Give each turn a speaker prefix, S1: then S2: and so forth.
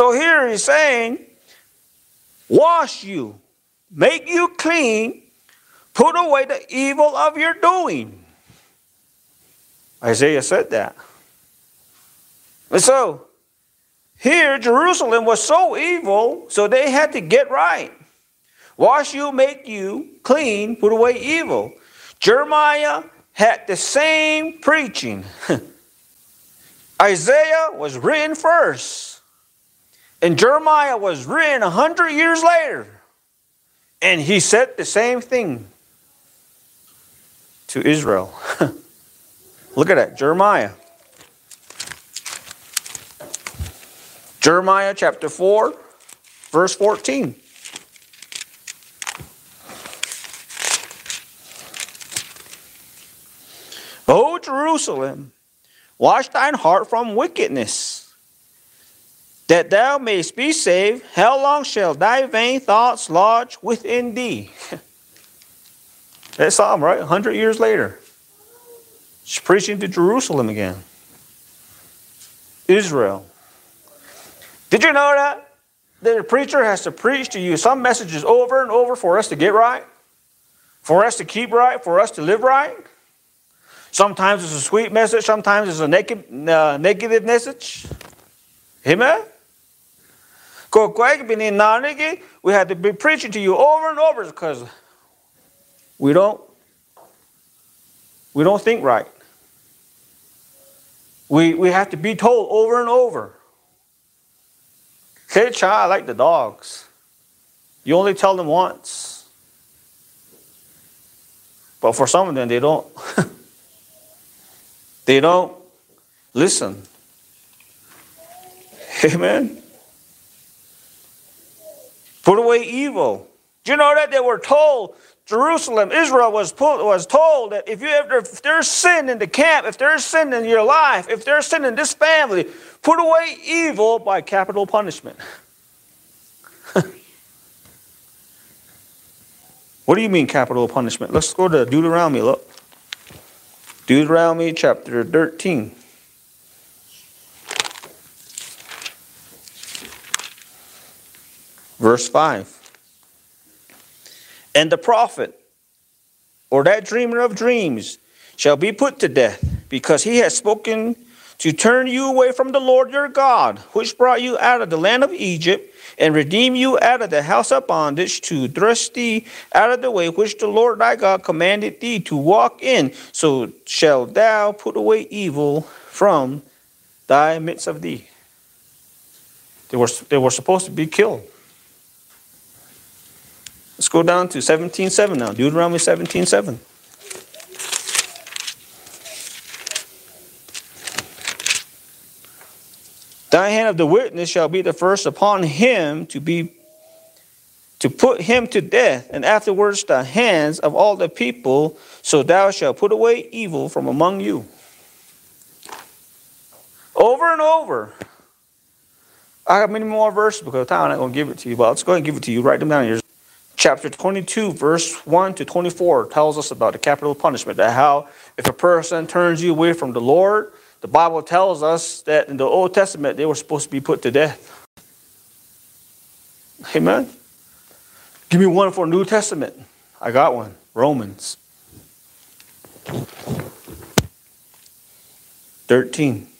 S1: So here he's saying, wash you, make you clean, put away the evil of your doing. Isaiah said that. And so, here Jerusalem was so evil, so they had to get right. Wash you, make you clean, put away evil. Jeremiah had the same preaching. Isaiah was written first. And Jeremiah was written 100 years later. And he said the same thing to Israel. Look at that, Jeremiah. Jeremiah chapter 4, verse 14. O Jerusalem, wash thine heart from wickedness, that thou mayest be saved. How long shall thy vain thoughts lodge within thee? That's Psalm, right? 100 years later. She's preaching to Jerusalem again. Israel. Did you know that? That a preacher has to preach to you some messages over and over for us to get right? For us to keep right? For us to live right? Sometimes it's a sweet message. Sometimes it's a negative message. Amen? We have to be preaching to you over and over because we don't think right. We have to be told over and over. Hey, child, I like the dogs. You only tell them once. But for some of them, they don't. They don't listen. Amen. Put away evil. Do you know that they were told, Jerusalem, Israel was told that if there's sin in the camp, if there's sin in your life, if there's sin in this family, put away evil by capital punishment. What do you mean capital punishment? Let's go to Deuteronomy, look. Deuteronomy chapter 13. Verse 5. And the prophet, or that dreamer of dreams, shall be put to death, because he has spoken to turn you away from the Lord your God, which brought you out of the land of Egypt, and redeemed you out of the house of bondage, to thrust thee out of the way which the Lord thy God commanded thee to walk in. So shalt thou put away evil from thy midst of thee. They were supposed to be killed. Let's go down to 17:7 now. Deuteronomy 17:7. Thy hand of the witness shall be the first upon him to put him to death, and afterwards the hands of all the people, so thou shalt put away evil from among you. Over and over. I have many more verses because of time I'm not going to give it to you, but let's go ahead and give it to you. Write them down here. Chapter 22, verse 1 to 24 tells us about the capital punishment, that how if a person turns you away from the Lord, the Bible tells us that in the Old Testament, they were supposed to be put to death. Amen? Give me one for New Testament. I got one. Romans 13.